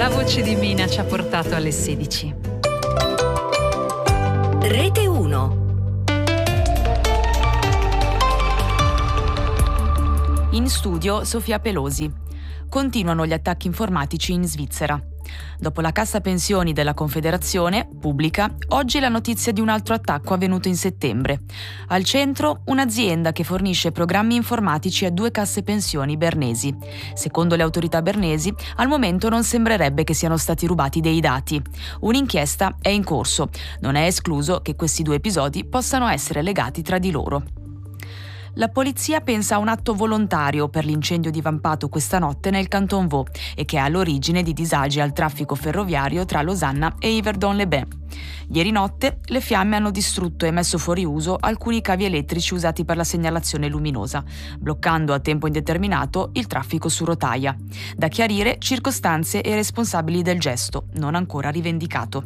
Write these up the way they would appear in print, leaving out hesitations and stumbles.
La voce di Mina ci ha portato alle 16. Rete 1. In studio Sofia Pelosi. Continuano gli attacchi informatici in Svizzera. Dopo la cassa pensioni della Confederazione, pubblica, oggi la notizia di un altro attacco avvenuto in settembre. Al centro, un'azienda che fornisce programmi informatici a 2 casse pensioni bernesi. Secondo le autorità bernesi, al momento non sembrerebbe che siano stati rubati dei dati. Un'inchiesta è in corso. Non è escluso che questi 2 episodi possano essere legati tra di loro. La polizia pensa a un atto volontario per l'incendio divampato questa notte nel Canton Vaud e che è all'origine di disagi al traffico ferroviario tra Losanna e Yverdon-les-Bains. Ieri notte le fiamme hanno distrutto e messo fuori uso alcuni cavi elettrici usati per la segnalazione luminosa, bloccando a tempo indeterminato il traffico su rotaia. Da chiarire circostanze e responsabili del gesto, non ancora rivendicato.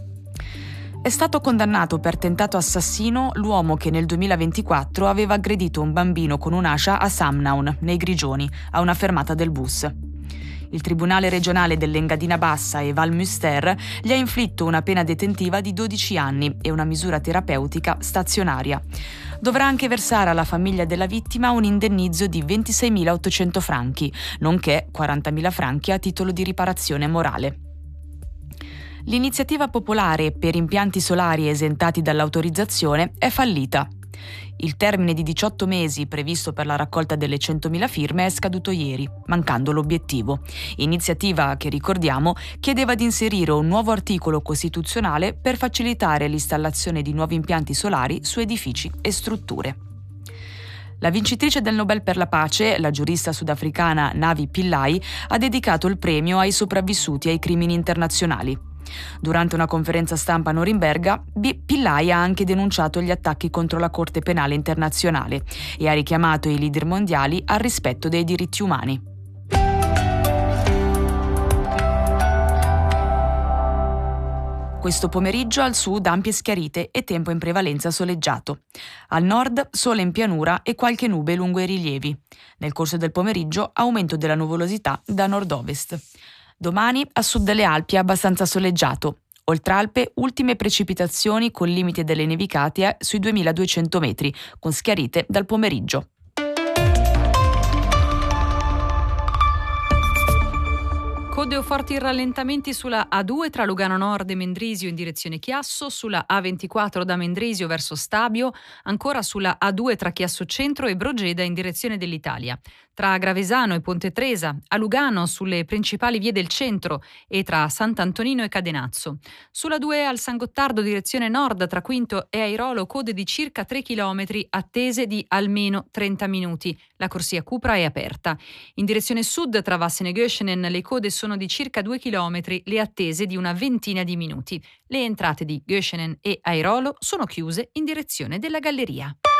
È stato condannato per tentato assassino l'uomo che nel 2024 aveva aggredito un bambino con un'ascia a Samnaun, nei Grigioni, a una fermata del bus. Il Tribunale regionale dell'Engadina Bassa e Val Müster gli ha inflitto una pena detentiva di 12 anni e una misura terapeutica stazionaria. Dovrà anche versare alla famiglia della vittima un indennizzo di 26.800 franchi, nonché 40.000 franchi a titolo di riparazione morale. L'iniziativa popolare per impianti solari esentati dall'autorizzazione è fallita. Il termine di 18 mesi previsto per la raccolta delle 100.000 firme è scaduto ieri, mancando l'obiettivo. Iniziativa che, ricordiamo, chiedeva di inserire un nuovo articolo costituzionale per facilitare l'installazione di nuovi impianti solari su edifici e strutture. La vincitrice del Nobel per la pace, la giurista sudafricana Navi Pillay, ha dedicato il premio ai sopravvissuti ai crimini internazionali. Durante una conferenza stampa a Norimberga, Pillay ha anche denunciato gli attacchi contro la Corte Penale Internazionale e ha richiamato i leader mondiali al rispetto dei diritti umani. Questo pomeriggio al sud ampie schiarite e tempo in prevalenza soleggiato. Al nord sole in pianura e qualche nube lungo i rilievi. Nel corso del pomeriggio aumento della nuvolosità da nord-ovest. Domani a sud delle Alpi è abbastanza soleggiato. Oltralpe ultime precipitazioni con limite delle nevicate sui 2200 metri, con schiarite dal pomeriggio. Code o forti rallentamenti sulla A2 tra Lugano Nord e Mendrisio in direzione Chiasso, sulla A24 da Mendrisio verso Stabio, ancora sulla A2 tra Chiasso Centro e Brogeda in direzione dell'Italia. Tra Gravesano e Ponte Tresa, a Lugano sulle principali vie del centro e tra Sant'Antonino e Cadenazzo. Sulla 2 al San Gottardo direzione nord tra Quinto e Airolo code di circa 3 km attese di almeno 30 minuti. La corsia Cupra è aperta. In direzione sud tra Vassene Göschenen le code sono di circa 2 km, le attese di una ventina di minuti. Le entrate di Göschenen e Airolo sono chiuse in direzione della galleria.